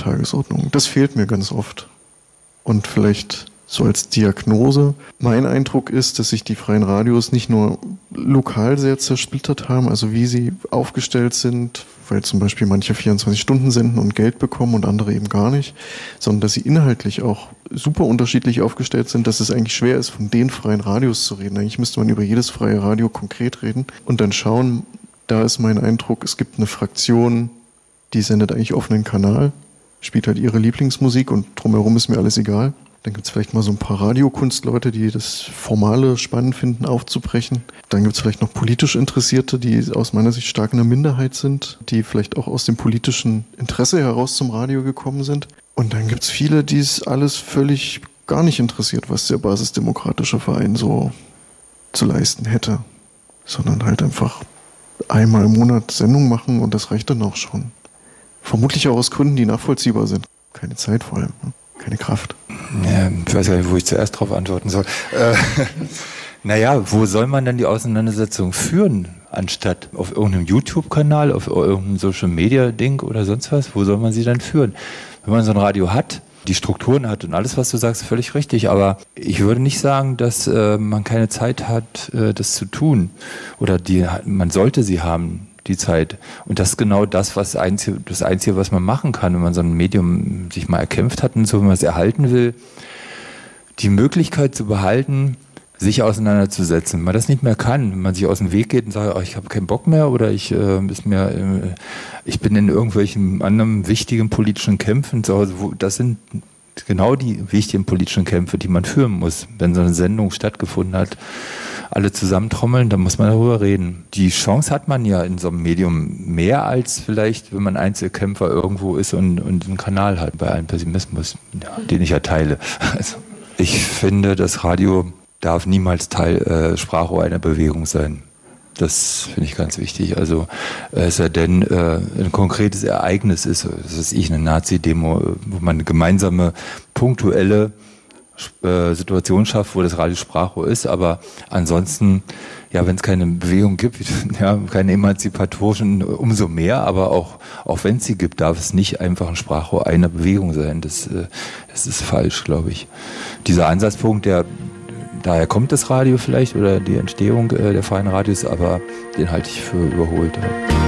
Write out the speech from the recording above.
Tagesordnung. Das fehlt mir ganz oft. Und vielleicht so als Diagnose. Mein Eindruck ist, dass sich die freien Radios nicht nur lokal sehr zersplittert haben, also wie sie aufgestellt sind, weil zum Beispiel manche 24 Stunden senden und Geld bekommen und andere eben gar nicht, sondern dass sie inhaltlich auch super unterschiedlich aufgestellt sind, dass es eigentlich schwer ist, von den freien Radios zu reden. Eigentlich müsste man über jedes freie Radio konkret reden und dann schauen, da ist mein Eindruck, es gibt eine Fraktion, die sendet eigentlich offenen Kanal, spielt halt ihre Lieblingsmusik und drumherum ist mir alles egal. Dann gibt es vielleicht mal so ein paar Radiokunstleute, die das Formale spannend finden, aufzubrechen. Dann gibt es vielleicht noch politisch Interessierte, die aus meiner Sicht stark in der Minderheit sind, die vielleicht auch aus dem politischen Interesse heraus zum Radio gekommen sind. Und dann gibt es viele, die es alles völlig gar nicht interessiert, was der basisdemokratische Verein so zu leisten hätte. Sondern halt einfach einmal im Monat Sendung machen und das reicht dann auch schon. Vermutlich auch aus Gründen, die nachvollziehbar sind. Keine Zeit vor allem. Keine Kraft. Ja, ich weiß gar nicht, wo ich zuerst darauf antworten soll. Naja, wo soll man denn die Auseinandersetzung führen? Anstatt auf irgendeinem YouTube-Kanal, auf irgendeinem Social-Media-Ding oder sonst was? Wo soll man sie dann führen? Wenn man so ein Radio hat, die Strukturen hat und alles, was du sagst, ist völlig richtig. Aber ich würde nicht sagen, dass man keine Zeit hat, das zu tun. Oder man sollte sie haben, die Zeit. Und das ist genau das Einzige, was man machen kann, wenn man so ein Medium sich mal erkämpft hat und so, wenn man es erhalten will, die Möglichkeit zu behalten, sich auseinanderzusetzen. Wenn man das nicht mehr kann, wenn man sich aus dem Weg geht und sagt, ich habe keinen Bock mehr oder ich bin in irgendwelchen anderen wichtigen politischen Kämpfen zu Hause, das sind genau die wichtigen politischen Kämpfe, die man führen muss. Wenn so eine Sendung stattgefunden hat, alle zusammentrommeln, dann muss man darüber reden. Die Chance hat man ja in so einem Medium mehr als vielleicht, wenn man Einzelkämpfer irgendwo ist und einen Kanal hat, bei allem Pessimismus, den ich ja teile. Also, ich finde, das Radio darf niemals Sprachrohr einer Bewegung sein. Das finde ich ganz wichtig. Also es sei denn, ein konkretes Ereignis ist, das ist eine Nazi-Demo, wo man eine gemeinsame, punktuelle Situation schafft, wo das Radio Sprachrohr ist, aber ansonsten, ja, wenn es keine Bewegung gibt, ja, keine emanzipatorischen, umso mehr, aber auch wenn es sie gibt, darf es nicht einfach ein Sprachrohr einer Bewegung sein. Das ist falsch, glaube ich. Dieser Ansatzpunkt, daher kommt das Radio vielleicht oder die Entstehung der freien Radios, aber den halte ich für überholt. Ja.